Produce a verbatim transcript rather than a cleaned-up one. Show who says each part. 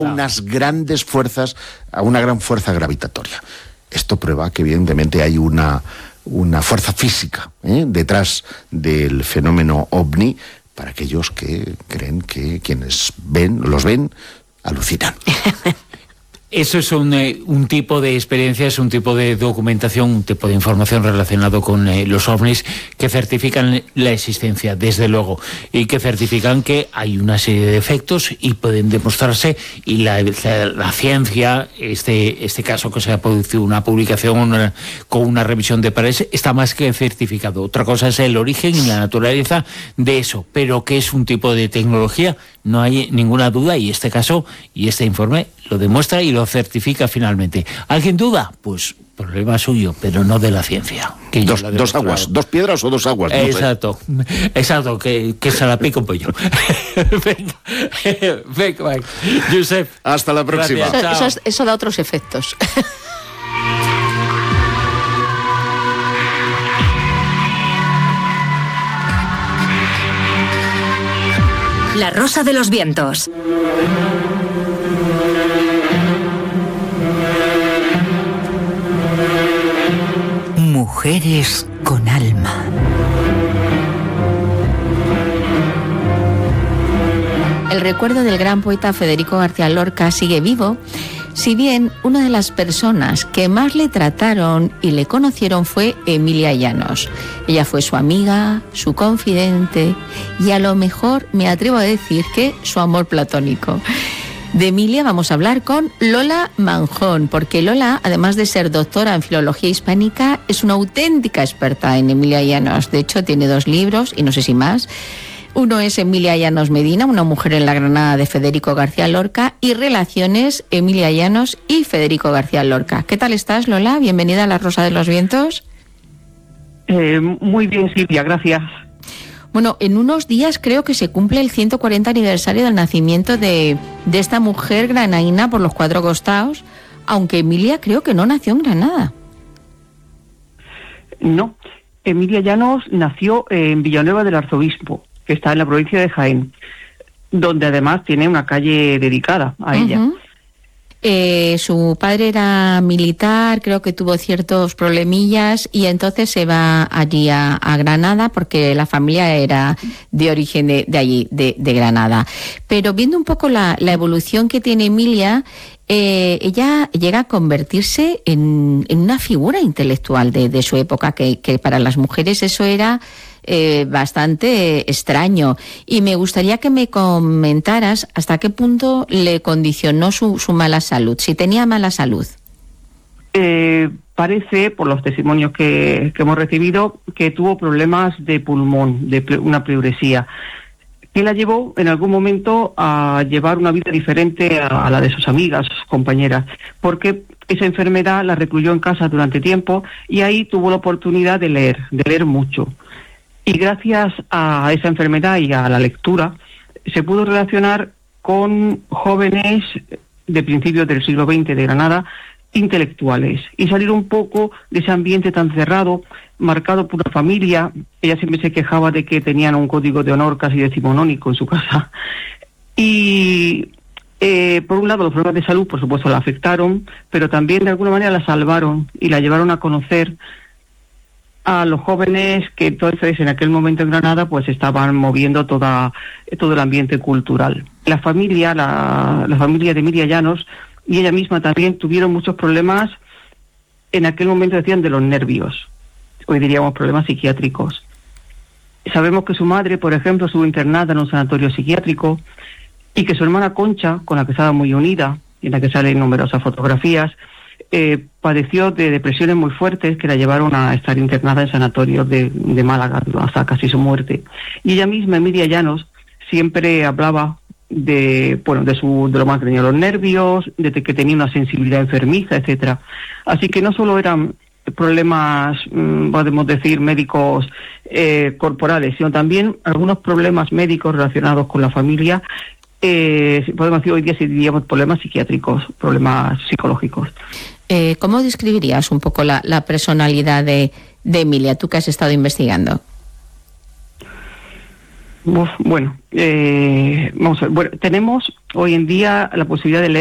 Speaker 1: unas grandes fuerzas, a una gran fuerza gravitatoria. Esto prueba que evidentemente hay una, una fuerza física ¿eh? detrás del fenómeno ovni, para aquellos que creen que quienes ven, los ven, alucinan.
Speaker 2: Eso es un, eh, un tipo de experiencia, es un tipo de documentación, un tipo de información relacionado con eh, los ovnis que certifican la existencia, desde luego, y que certifican que hay una serie de efectos y pueden demostrarse, y la, la, la ciencia, este, este caso que se ha producido una publicación una, con una revisión de pares, está más que certificado. Otra cosa es el origen y la naturaleza de eso, pero que es un tipo de tecnología, no hay ninguna duda, y este caso y este informe lo demuestra y lo certifica finalmente. ¿Alguien duda? Pues problema suyo, pero no de la ciencia. Que
Speaker 1: dos, dos aguas, dos piedras o dos aguas. No
Speaker 2: exacto, sé. exacto, que, que se la pica un pollo. venga, venga, venga. Josep.
Speaker 1: Hasta la próxima.
Speaker 3: Eso, eso, eso da otros efectos.
Speaker 4: La Rosa de los Vientos. Mujeres con alma.
Speaker 3: El recuerdo del gran poeta Federico García Lorca sigue vivo, si bien una de las personas que más le trataron y le conocieron fue Emilia Llanos. Ella fue su amiga, su confidente y a lo mejor me atrevo a decir que su amor platónico. De Emilia vamos a hablar con Lola Manjón, porque Lola, además de ser doctora en filología hispánica, es una auténtica experta en Emilia Llanos. De hecho, tiene dos libros y no sé si más. Uno es Emilia Llanos Medina, una mujer en la Granada de Federico García Lorca, y Relaciones, Emilia Llanos y Federico García Lorca. ¿Qué tal estás, Lola? Bienvenida a La Rosa de los Vientos.
Speaker 5: Eh, muy bien, Silvia, gracias.
Speaker 3: Bueno, en unos días creo que se cumple el ciento cuarenta aniversario del nacimiento de, de esta mujer granaína por los cuatro costados, aunque Emilia creo que no nació en Granada.
Speaker 5: No, Emilia Llanos nació en Villanueva del Arzobispo, que está en la provincia de Jaén, donde además tiene una calle dedicada a ella.
Speaker 3: Uh-huh. Eh, su padre era militar, creo que tuvo ciertos problemillas y entonces se va allí a, a Granada porque la familia era de origen de, de allí, de, de Granada. Pero viendo un poco la, la evolución que tiene Emilia, eh, ella llega a convertirse en, en una figura intelectual de, de su época, que, que para las mujeres eso era Eh, bastante extraño, y me gustaría que me comentaras hasta qué punto le condicionó su, su mala salud, si tenía mala salud.
Speaker 5: Eh, parece, por los testimonios que, que hemos recibido, que tuvo problemas de pulmón, de ple, una pleuresía, que la llevó en algún momento a llevar una vida diferente a, a la de sus amigas, sus compañeras, porque esa enfermedad la recluyó en casa durante tiempo y ahí tuvo la oportunidad de leer, de leer mucho. Y gracias a esa enfermedad y a la lectura, se pudo relacionar con jóvenes de principios del siglo veinte de Granada, intelectuales, y salir un poco de ese ambiente tan cerrado, marcado por una familia. Ella siempre se quejaba de que tenían un código de honor casi decimonónico en su casa. Y eh, por un lado los problemas de salud, por supuesto, la afectaron, pero también de alguna manera la salvaron y la llevaron a conocer a los jóvenes que entonces en aquel momento en Granada pues estaban moviendo toda todo el ambiente cultural. La familia, la, la familia de Emilia Llanos y ella misma también tuvieron muchos problemas, en aquel momento decían de los nervios, hoy diríamos problemas psiquiátricos. Sabemos que su madre, por ejemplo, estuvo internada en un sanatorio psiquiátrico y que su hermana Concha, con la que estaba muy unida, y en la que salen numerosas fotografías, Eh, padeció de depresiones muy fuertes que la llevaron a estar internada en sanatorios de, de Málaga hasta casi su muerte. Y ella misma, Emilia Llanos, siempre hablaba de bueno de su de lo más que tenía los nervios, de que tenía una sensibilidad enfermiza, etcétera. Así que no solo eran problemas, mmm, podemos decir, médicos eh, corporales, sino también algunos problemas médicos relacionados con la familia. Eh, podemos decir hoy día, si diríamos, problemas psiquiátricos, problemas psicológicos.
Speaker 3: Eh, ¿Cómo describirías un poco la, la personalidad de, de Emilia, tú que has estado investigando?
Speaker 5: Uf, bueno, eh, vamos a ver. Bueno, tenemos hoy en día la posibilidad de leer